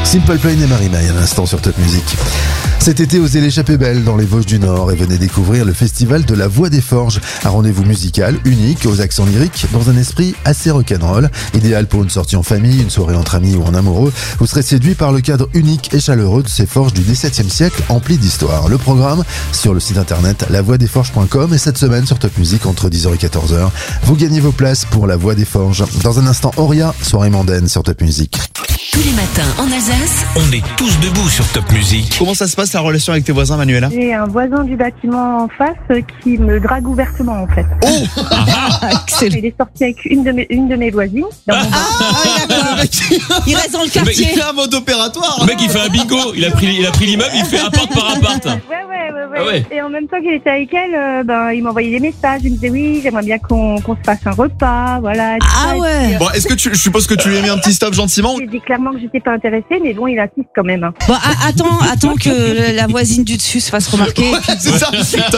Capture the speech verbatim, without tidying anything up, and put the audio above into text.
Simple Plan et Marie-May à l'instant sur Top Music. Cet été, osez l'échapper belle dans les Vosges du Nord et venez découvrir le festival de la Voix des Forges. Un rendez-vous musical unique aux accents lyriques dans un esprit assez rock'n'roll. Idéal pour une sortie en famille, une soirée entre amis ou en amoureux. Vous serez séduit par le cadre unique et chaleureux de ces forges du dix-septième siècle empli d'histoire. Le programme sur le site internet la voix des forges point com et cette semaine sur Top Music entre dix heures et quatorze heures. Vous gagnez vos places pour la Voix des Forges. Dans un instant, Auria, soirée mondaine sur Top Music. Tous les matins en Alsace, on est tous debout sur Top Music. Comment ça se passe la relation avec tes voisins, Manuela? J'ai un voisin du bâtiment en face qui me drague ouvertement en fait. Oh Il est sorti avec une de mes, une de mes voisines. Dans mon Ah, d'accord. Il reste dans le Le mec, quartier. il fait un mode opératoire. Le mec il fait un bingo, il a pris, il a pris l'immeuble, il fait appart par appart. Ouais, ouais, ouais, ouais. Ah ouais. Et en même temps qu'il était avec elle, euh, ben, il m'envoyait des messages. Il me disait oui, j'aimerais bien qu'on qu'on se fasse un repas, voilà. tout Ah ça. Et ouais. puis, euh, Bon, est-ce que tu, je suppose que tu lui as mis un petit stop gentiment? J'ai dit clairement que j'étais pas intéressée, mais bon, il insiste quand même. Hein. Bon, a- attends, attends que la voisine du dessus se fasse remarquer. Ouais, c'est ça.